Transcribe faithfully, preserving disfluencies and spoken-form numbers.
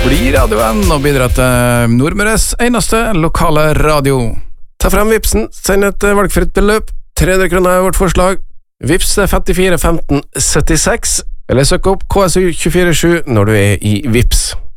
bli radioen og bidra til Nordmøres eneste lokale radio. Ta frem Vipsen, send et valgfritt beløp. tre hundre kroner er vårt forslag. Vips femtifire femten syttiseks, eller søk opp K S U to fire sju når du er i Vips.